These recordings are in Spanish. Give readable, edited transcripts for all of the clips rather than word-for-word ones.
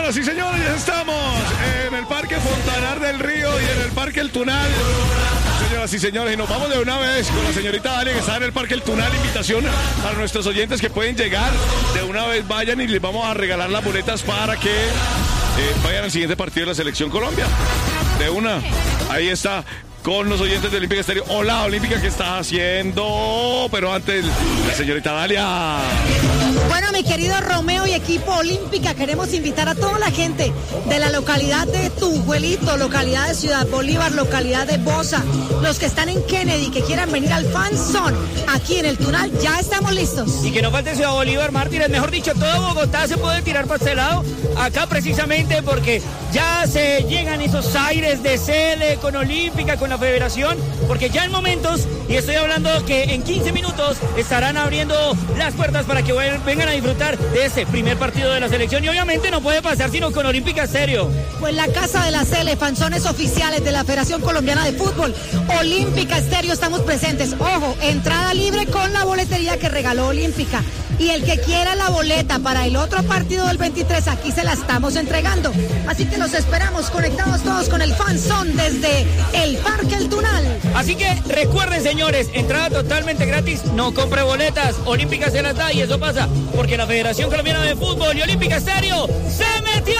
Señoras y señores, ya estamos en el Parque Fontanar del Río y en el Parque El Tunal. Señoras y señores, y nos vamos de una vez con la señorita Dalia, que está en el Parque El Tunal. Invitación para nuestros oyentes que pueden llegar. De una vez vayan y les vamos a regalar las boletas para que vayan al siguiente partido de la Selección Colombia. De una, ahí está. Con los oyentes de Olímpica Estéreo. Hola, Olímpica, ¿qué estás haciendo? Pero antes, la señorita Dalia. Bueno, mi querido Romeo y equipo Olímpica, queremos invitar a toda la gente de la localidad de Tunjuelito, localidad de Ciudad Bolívar, localidad de Bosa, los que están en Kennedy, que quieran venir al Fan Zone, aquí en el Tunal, ya estamos listos. Y que no falte Ciudad Bolívar, Mártires, mejor dicho, todo Bogotá se puede tirar para este lado, acá precisamente porque ya se llegan esos aires de sede con Olímpica, con la Federación, porque ya en momentos, y estoy hablando que en 15 minutos estarán abriendo las puertas para que vengan a disfrutar de ese primer partido de la selección, y obviamente no puede pasar sino con Olímpica Estéreo. Pues la casa de la Cele, fanzones oficiales de la Federación Colombiana de Fútbol, Olímpica Estéreo, estamos presentes. Ojo, entrada libre con la boletería que regaló Olímpica. Y el que quiera la boleta para el otro partido del 23, aquí se la estamos entregando. Así que los esperamos conectados todos con el Fan Zone desde el Parque El Tunal. Así que recuerden, señores, entrada totalmente gratis, no compre boletas, Olímpica se las da y eso pasa porque la Federación Colombiana de Fútbol y Olímpica Estéreo se metió.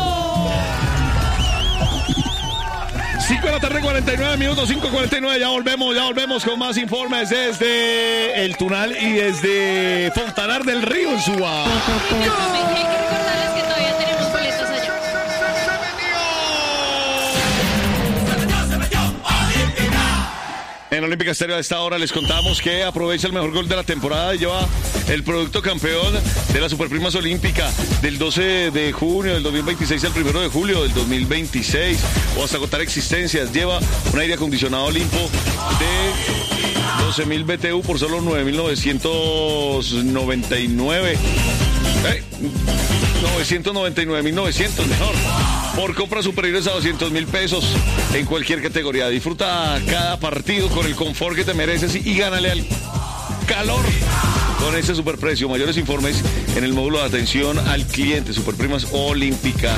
5 de la tarde, 49 minutos, 5:49, ya volvemos con más informes desde el Tunal y desde Fontanar del Río en Suba. Hay que recordarles que todavía tenemos boletos allá. En Olímpica Estéreo a esta hora les contamos que aprovecha el mejor gol de la temporada y lleva el producto campeón de las Superprimas Olímpica del 12 de junio del 2026 al 1 de julio del 2026 o hasta agotar existencias. Lleva un aire acondicionado Olimpo de 12.000 BTU por solo 9.999. 999.900 mejor. Por compras superiores a 200.000 pesos en cualquier categoría. Disfruta cada partido con el confort que te mereces y gánale al calor con ese superprecio. Mayores informes en el módulo de atención al cliente. Superprimas Olímpica.